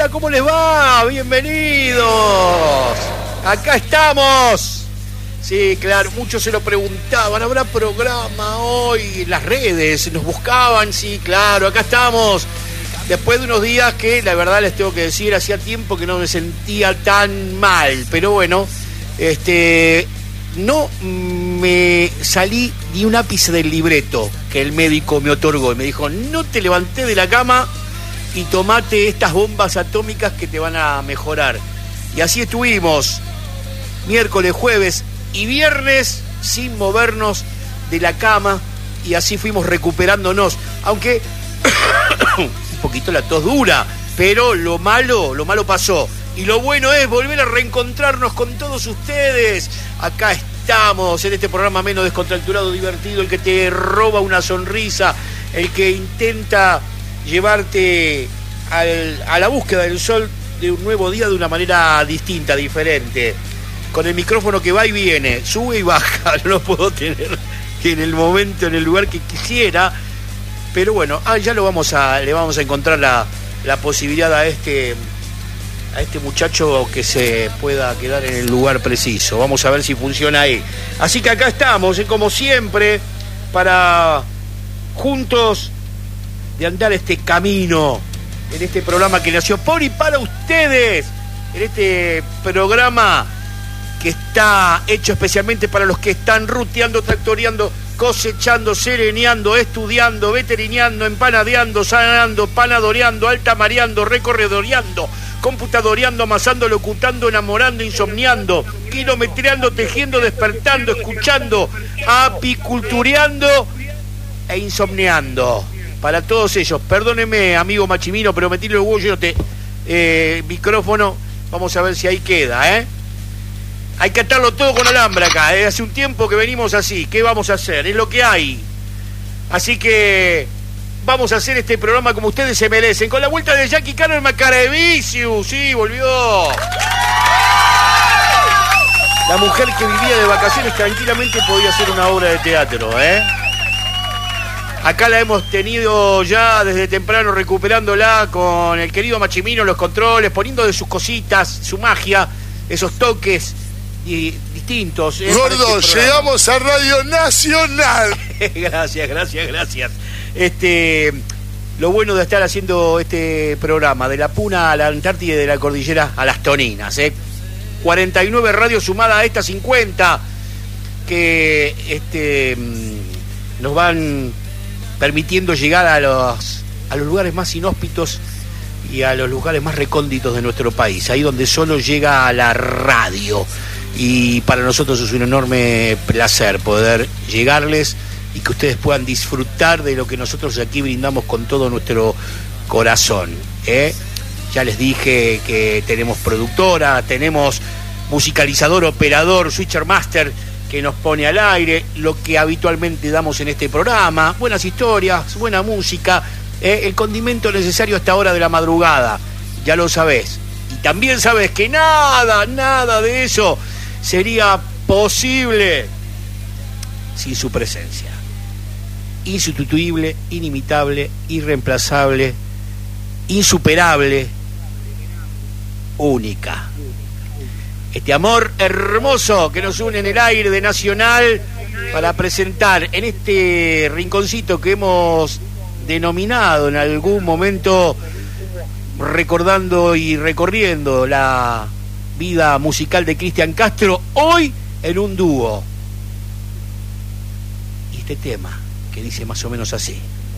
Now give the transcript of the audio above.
Hola, ¿cómo les va? Bienvenidos. Acá estamos. Sí, claro, muchos se lo preguntaban, ¿habrá programa hoy? Las redes nos buscaban, sí, claro, acá estamos. Después de unos días que, la verdad les tengo que decir, hacía tiempo que no me sentía tan mal. Pero bueno, no me salí ni un ápice del libreto que el médico me otorgó. Y me dijo, no te levanté de la cama y tomate estas bombas atómicas que te van a mejorar. Y así estuvimos, miércoles, jueves y viernes, sin movernos de la cama. Y así fuimos recuperándonos. Aunque un poquito la tos dura, pero lo malo pasó. Y lo bueno es volver a reencontrarnos con todos ustedes. Acá estamos en este programa menos descontracturado, divertido, el que te roba una sonrisa, el que intenta llevarte a la búsqueda del sol de un nuevo día de una manera distinta, diferente. Con el micrófono que va y viene, sube y baja, no lo puedo tener en el momento, en el lugar que quisiera. Pero bueno, ya le vamos a encontrar la posibilidad a este muchacho que se pueda quedar en el lugar preciso. Vamos a ver si funciona ahí. Así que acá estamos, como siempre, para juntos de andar este camino, en este programa que nació por y para ustedes, en este programa que está hecho especialmente para los que están ruteando, tractoreando, cosechando, sereneando, estudiando, veterineando, empanadeando, sanando, panadoreando, altamareando, recorredoreando, computadoreando, amasando, locutando, enamorando, insomniando, kilometreando, tejiendo, despertando, escuchando, apicultureando e insomneando. Para todos ellos, perdóneme, amigo Machimino, pero metí los huevos llenos de micrófono. Vamos a ver si ahí queda, ¿eh? Hay que atarlo todo con alambre acá, ¿eh? Hace un tiempo que venimos así. ¿Qué vamos a hacer? Es lo que hay. Así que vamos a hacer este programa como ustedes se merecen. Con la vuelta de Jackie Cano Macaraviciu. Sí, volvió. La mujer que vivía de vacaciones tranquilamente podía hacer una obra de teatro, ¿eh? Acá la hemos tenido ya desde temprano recuperándola con el querido Machimino, los controles, poniendo de sus cositas, su magia, esos toques distintos. Gordo, llegamos a Radio Nacional. Gracias. Lo bueno de estar haciendo este programa, de la Puna a la Antártida y de la Cordillera a las Toninas, 49 radios sumadas a estas 50 que nos van permitiendo llegar a los lugares más inhóspitos y a los lugares más recónditos de nuestro país, ahí donde solo llega la radio. Y para nosotros es un enorme placer poder llegarles y que ustedes puedan disfrutar de lo que nosotros aquí brindamos con todo nuestro corazón, Ya les dije que tenemos productora, tenemos musicalizador, operador, switcher master, que nos pone al aire lo que habitualmente damos en este programa, buenas historias, buena música, el condimento necesario a esta hora de la madrugada, ya lo sabés. Y también sabés que nada de eso sería posible sin su presencia. Insustituible, inimitable, irreemplazable, insuperable, única. Este amor hermoso que nos une en el aire de Nacional para presentar en este rinconcito que hemos denominado en algún momento recordando y recorriendo la vida musical de Cristian Castro, hoy en un dúo. Y este tema que dice más o menos así.